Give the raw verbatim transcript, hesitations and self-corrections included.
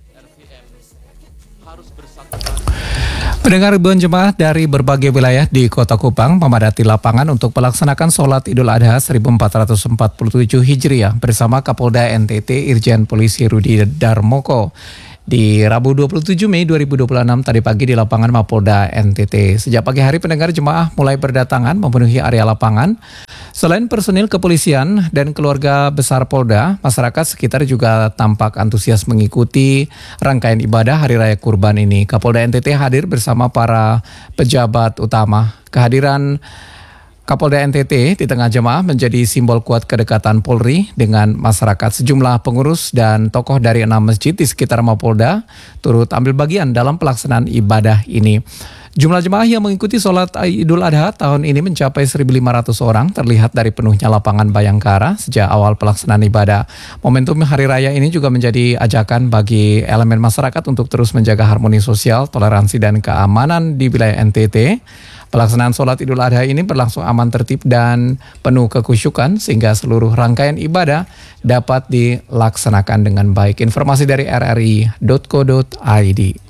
Pendengar, ribuan jemaah dari berbagai wilayah di Kota Kupang memadati lapangan untuk melaksanakan sholat Idul Adha seribu empat ratus empat puluh tujuh Hijriah bersama Kapolda N T T Irjen Polisi Rudi Darmoko di Rabu dua puluh tujuh Mei dua ribu dua puluh enam tadi pagi di lapangan Mapolda N T T. Sejak pagi hari, pendengar, jemaah mulai berdatangan memenuhi area lapangan. Selain personil kepolisian dan keluarga besar Polda, masyarakat sekitar juga tampak antusias mengikuti rangkaian ibadah Hari Raya Kurban ini. Kapolda N T T hadir bersama para pejabat utama. Kehadiran Kapolda N T T di tengah jemaah menjadi simbol kuat kedekatan Polri dengan masyarakat. Sejumlah pengurus dan tokoh dari enam masjid di sekitar Mapolda turut ambil bagian dalam pelaksanaan ibadah ini. Jumlah jemaah yang mengikuti sholat Idul Adha tahun ini mencapai seribu lima ratus orang, terlihat dari penuhnya lapangan Bayangkara sejak awal pelaksanaan ibadah. Momentum Hari Raya ini juga menjadi ajakan bagi elemen masyarakat untuk terus menjaga harmoni sosial, toleransi, dan keamanan di wilayah N T T. Pelaksanaan sholat Idul Adha ini berlangsung aman, tertib, dan penuh kekhusyukan sehingga seluruh rangkaian ibadah dapat dilaksanakan dengan baik. Informasi dari r r i titik co titik i d.